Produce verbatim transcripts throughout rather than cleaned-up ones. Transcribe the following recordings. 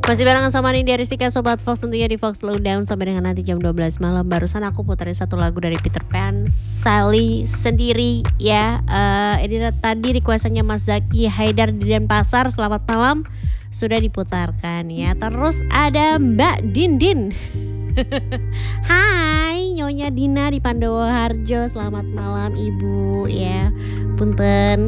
Masih barengan sama Nindi Aristika Sobat Fox, tentunya di Fox Lowdown sampai dengan nanti jam dua belas malam. Barusan aku puterin satu lagu dari Peter Pan, Sally sendiri ya. uh, Ini tadi requestannya Mas Zaki Haidar di Denpasar. Selamat malam, sudah diputarkan ya. Terus ada Mbak Dindin. Hai Nyonya Dina di Pandowo Harjo. Selamat malam Ibu ya. Punten.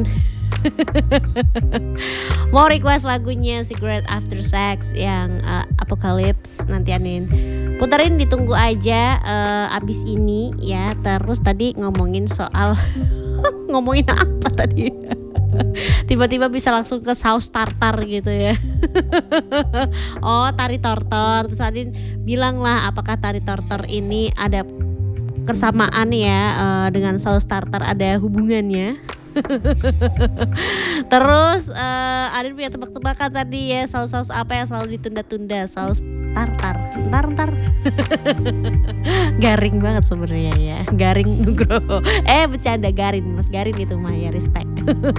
Mau request lagunya Cigarette After Sex yang uh, Apocalypse, nanti Anin puterin, ditunggu aja uh, abis ini ya. Terus tadi ngomongin soal ngomongin apa tadi? Tiba-tiba bisa langsung ke saus tartar gitu ya. Oh, tari tortor. Terus Adin bilang lah, apakah tari tortor ini ada kesamaan ya uh, dengan saus tartar, ada hubungannya? Terus uh, Adin punya tebak-tebakan tadi ya, saus-saus apa yang selalu ditunda-tunda? Saus tartar. Ntar-ntar garing banget sebenarnya ya. Garing Nugroho. Eh bercanda, Garin. Mas Garin itu mah ya, respect.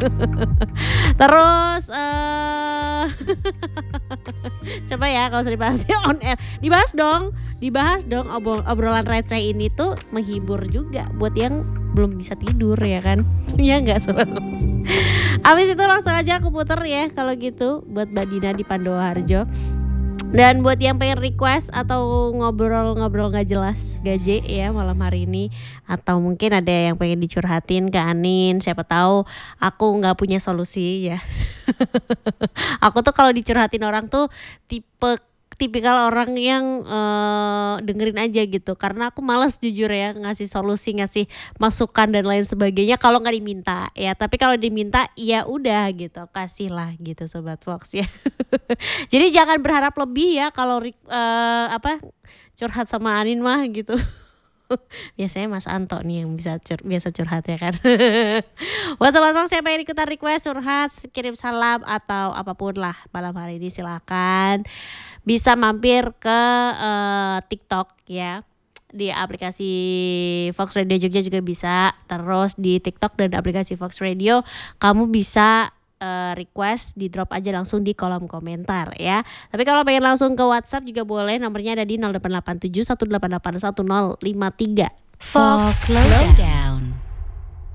Terus uh, coba ya kalau dibahas on air. Dibahas dong. Dibahas dong, obrol- obrolan receh ini tuh menghibur juga buat yang belum bisa tidur ya kan. Ya enggak sobat. Abis itu langsung aja aku puter ya kalau gitu buat Mbak Dina di Pandowo Harjo. Dan buat yang pengen request atau ngobrol-ngobrol gak jelas gaje ya malam hari ini, atau mungkin ada yang pengen dicurhatin ke Anin, siapa tahu aku gak punya solusi ya. Aku tuh kalau dicurhatin orang tuh tipe tipikal orang yang uh, dengerin aja gitu, karena aku malas jujur ya ngasih solusi, ngasih masukan dan lain sebagainya kalau nggak diminta ya. Tapi kalau diminta ya udah gitu, kasih lah gitu Sobat Fox ya. Jadi jangan berharap lebih ya kalau uh, apa curhat sama Anin mah gitu. Biasanya Mas Anto nih yang bisa cur- biasa curhat ya kan. Buat Sobat Fox siapa yang ikutan request curhat, kirim salam atau apapun lah malam hari ini, silakan bisa mampir ke uh, TikTok ya. Di aplikasi Fox Radio Jogja juga bisa. Terus di TikTok dan aplikasi Fox Radio kamu bisa uh, request, di drop aja langsung di kolom komentar ya. Tapi kalau pengen langsung ke WhatsApp juga boleh, nomornya ada di nol delapan delapan tujuh satu delapan delapan satu nol lima tiga. Fox Lowdown.